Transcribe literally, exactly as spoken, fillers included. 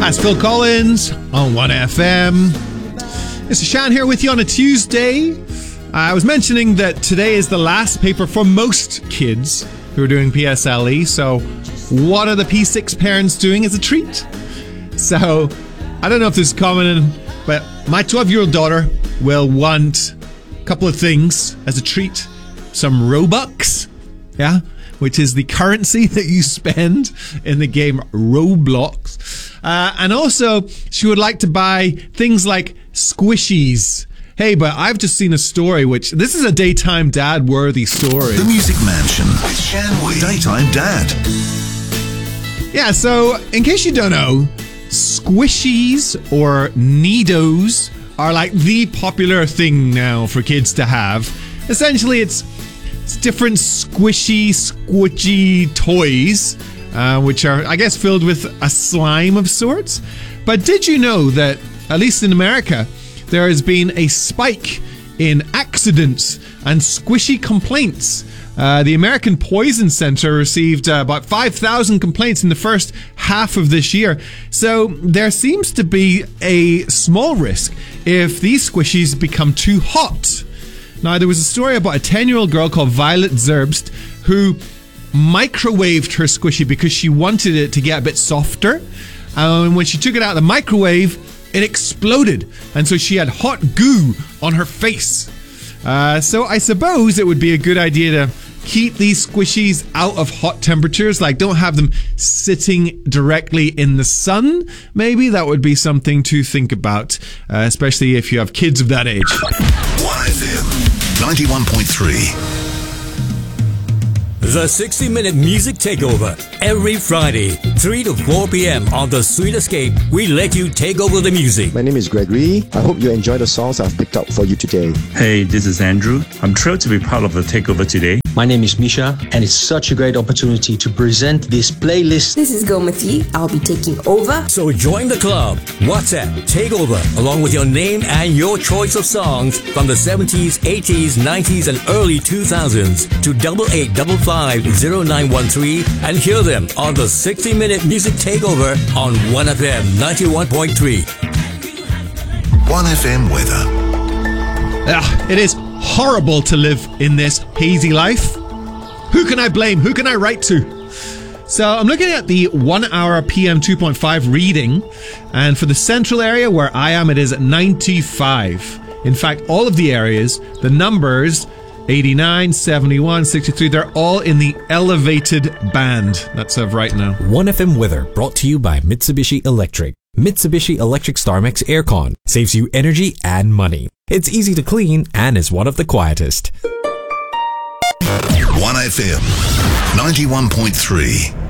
That's Phil Collins on one F M. It's Shan here with you on a Tuesday. I was mentioning that today is the last paper for most kids who are doing P S L E. So what are the P six parents doing as a treat? So I don't know if this is common, but my twelve-year-old daughter will want a couple of things as a treat. Some Robux, yeah, which is the currency that you spend in the game Roblox. Uh, and also, she would like to buy things like squishies. Hey, but I've just seen a story which, this is a Daytime Dad worthy story. The Music Mansion with Shan Wee. Daytime Dad. Yeah, so in case you don't know, squishies or Nidos are like the popular thing now for kids to have. Essentially, it's, it's different squishy, squidgy toys, uh, which are, I guess, filled with a slime of sorts. But did you know that, at least in America, there has been a spike in accidents and squishy complaints? Uh, the American Poison Center received uh, about five thousand complaints in the first half of this year. So there seems to be a small risk if these squishies become too hot. Now, there was a story about a ten-year-old girl called Violet Zerbst who microwaved her squishy because she wanted it to get a bit softer. And when she took it out of the microwave, it exploded, and so she had hot goo on her face. Uh, so I suppose it would be a good idea to keep these squishies out of hot temperatures. Like, don't have them sitting directly in the sun. Maybe that would be something to think about, uh, especially if you have kids of that age. one F M ninety-one point three. The sixty minute Music Takeover. Every Friday, three to four p.m. on The Sweet Escape, we let you take over the music. My name is Gregory. I hope you enjoy the songs I've picked up for you today. Hey, this is Andrew. I'm thrilled to be part of the Takeover today. My name is Misha, and it's such a great opportunity to present this playlist. This is Gomati. I'll be taking over. So join the club. WhatsApp Takeover, along with your name and your choice of songs from the seventies, eighties, nineties, and early two thousands to double eight double five zero nine one three and hear them on the sixty minute Music Takeover on one F M ninety-one point three. one F M weather. Ugh, it is horrible to live in this hazy life. Who can I blame? Who can I write to? So I'm looking at the one hour P M two point five reading, and for the central area where I am, it is ninety-five. In fact, all of the areas, the numbers eighty-nine, seventy-one, sixty-three, they're all in the elevated band. That's of right now. one F M weather brought to you by Mitsubishi Electric. Mitsubishi Electric StarMax Aircon saves you energy and money. It's easy to clean and is one of the quietest. one F M ninety-one point three.